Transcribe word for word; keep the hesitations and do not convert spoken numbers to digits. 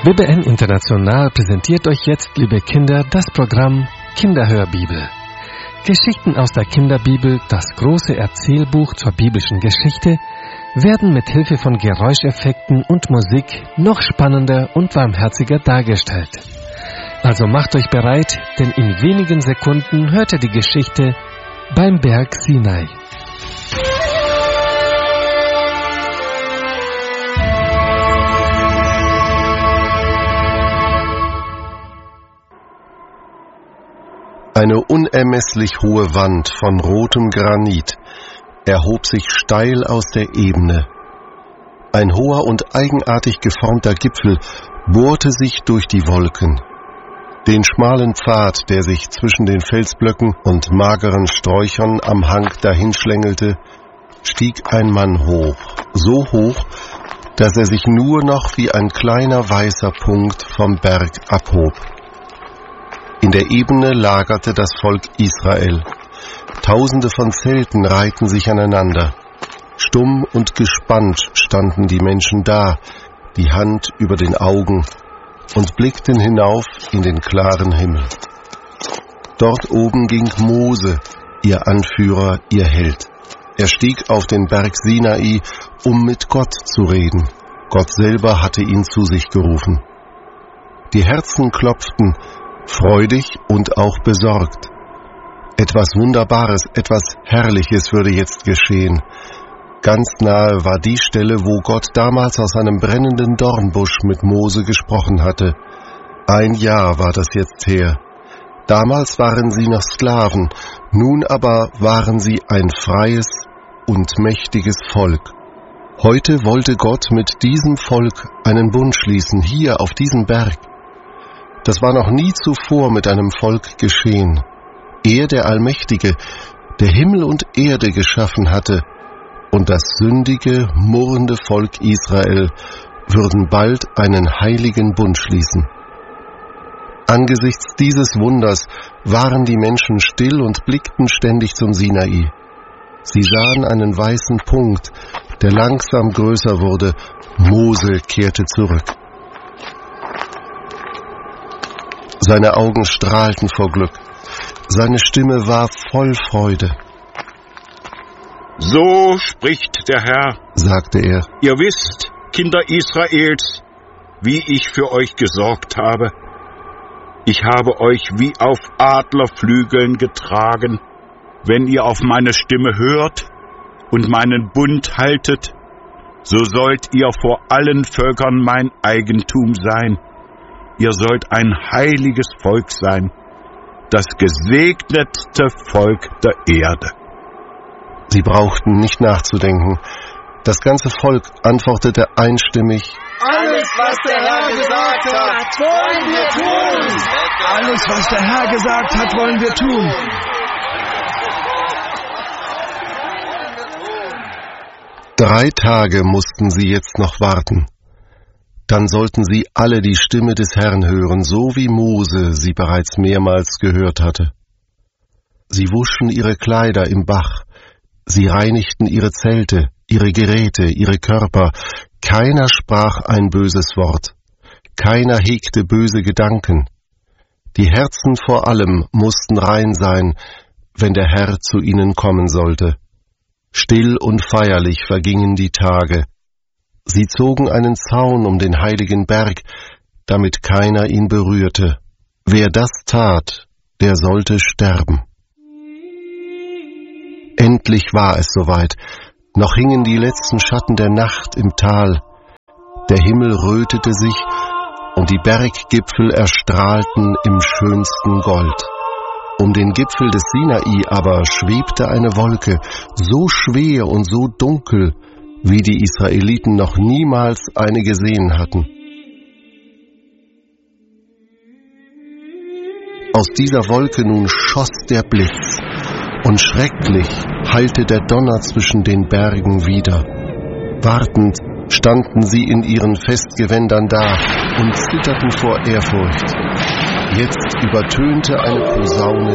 B B N International präsentiert euch jetzt, liebe Kinder, das Programm Kinderhörbibel. Geschichten aus der Kinderbibel, das große Erzählbuch zur biblischen Geschichte, werden mit Hilfe von Geräuscheffekten und Musik noch spannender und warmherziger dargestellt. Also macht euch bereit, denn in wenigen Sekunden hört ihr die Geschichte beim Berg Sinai. Eine unermesslich hohe Wand von rotem Granit erhob sich steil aus der Ebene. Ein hoher und eigenartig geformter Gipfel bohrte sich durch die Wolken. Den schmalen Pfad, der sich zwischen den Felsblöcken und mageren Sträuchern am Hang dahinschlängelte, stieg ein Mann hoch, so hoch, dass er sich nur noch wie ein kleiner weißer Punkt vom Berg abhob. In der Ebene lagerte das Volk Israel. Tausende von Zelten reihten sich aneinander. Stumm und gespannt standen die Menschen da, die Hand über den Augen, und blickten hinauf in den klaren Himmel. Dort oben ging Mose, ihr Anführer, ihr Held. Er stieg auf den Berg Sinai, um mit Gott zu reden. Gott selber hatte ihn zu sich gerufen. Die Herzen klopften, freudig und auch besorgt. Etwas Wunderbares, etwas Herrliches würde jetzt geschehen. Ganz nahe war die Stelle, wo Gott damals aus einem brennenden Dornbusch mit Mose gesprochen hatte. Ein Jahr war das jetzt her. Damals waren sie noch Sklaven, nun aber waren sie ein freies und mächtiges Volk. Heute wollte Gott mit diesem Volk einen Bund schließen, hier auf diesem Berg. Das war noch nie zuvor mit einem Volk geschehen. Er, der Allmächtige, der Himmel und Erde geschaffen hatte, und das sündige, murrende Volk Israel würden bald einen heiligen Bund schließen. Angesichts dieses Wunders waren die Menschen still und blickten ständig zum Sinai. Sie sahen einen weißen Punkt, der langsam größer wurde. Mose kehrte zurück. Seine Augen strahlten vor Glück. Seine Stimme war voll Freude. So spricht der Herr, sagte er. Ihr wisst, Kinder Israels, wie ich für euch gesorgt habe. Ich habe euch wie auf Adlerflügeln getragen. Wenn ihr auf meine Stimme hört und meinen Bund haltet, so sollt ihr vor allen Völkern mein Eigentum sein. Ihr sollt ein heiliges Volk sein, das gesegnetste Volk der Erde. Sie brauchten nicht nachzudenken. Das ganze Volk antwortete einstimmig: Alles, was der Herr gesagt hat, wollen wir tun! Alles, was der Herr gesagt hat, wollen wir tun! Drei Tage mussten sie jetzt noch warten. Dann sollten sie alle die Stimme des Herrn hören, so wie Mose sie bereits mehrmals gehört hatte. Sie wuschen ihre Kleider im Bach, sie reinigten ihre Zelte, ihre Geräte, ihre Körper. Keiner sprach ein böses Wort, keiner hegte böse Gedanken. Die Herzen vor allem mussten rein sein, wenn der Herr zu ihnen kommen sollte. Still und feierlich vergingen die Tage. Sie zogen einen Zaun um den heiligen Berg, damit keiner ihn berührte. Wer das tat, der sollte sterben. Endlich war es soweit. Noch hingen die letzten Schatten der Nacht im Tal. Der Himmel rötete sich und die Berggipfel erstrahlten im schönsten Gold. Um den Gipfel des Sinai aber schwebte eine Wolke, so schwer und so dunkel, wie die Israeliten noch niemals eine gesehen hatten. Aus dieser Wolke nun schoss der Blitz, und schrecklich hallte der Donner zwischen den Bergen wider. Wartend standen sie in ihren Festgewändern da und zitterten vor Ehrfurcht. Jetzt übertönte eine Posaune